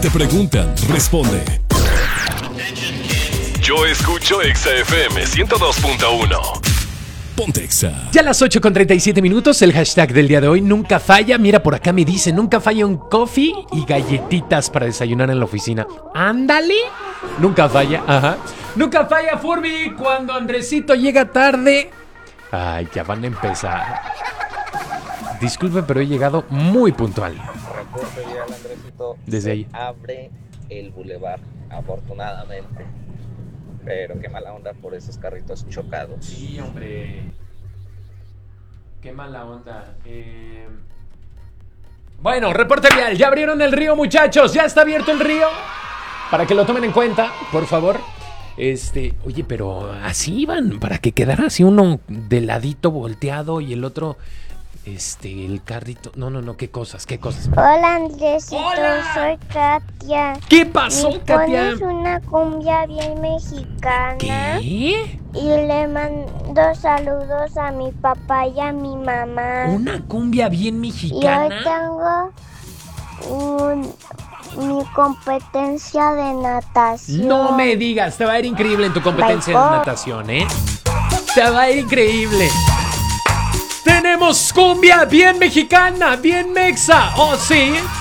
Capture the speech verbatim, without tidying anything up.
Te preguntan, responde. Yo escucho Exa F M ciento dos punto uno. Ponte Exa. Ya a las ocho con treinta y siete minutos, el hashtag del día de hoy, nunca falla. Mira, por acá me dice, nunca falla un coffee y galletitas para desayunar en la oficina. Ándale. Nunca falla, ajá. Nunca falla, Furby, cuando Andresito llega tarde. Ay, ya van a empezar. Disculpen, pero he llegado muy puntual. Reporte vial, Andresito. Desde ahí. Abre el bulevar, afortunadamente. Pero qué mala onda por esos carritos chocados. Sí, hombre. Qué mala onda. Eh... Bueno, reporte vial. Ya abrieron el río, muchachos. Ya está abierto el río. Para que lo tomen en cuenta, por favor. Este, oye, pero así iban, para que quedara así uno de ladito volteado y el otro, este, el carrito. No, no, no, qué cosas, qué cosas. Hola, Andresito, ¡Hola! soy Katia. ¿Qué pasó, ¿Me Katia? pones una cumbia bien mexicana? ¿Qué? Y le mando saludos a mi papá y a mi mamá. ¿Una cumbia bien Y hoy mexicana? tengo un, mi competencia de natación. No me digas, te va a ir increíble en tu competencia Bye, de bye. natación, ¿eh? Te va a ir increíble. Tenemos cumbia bien mexicana, bien mexa. Oh, sí.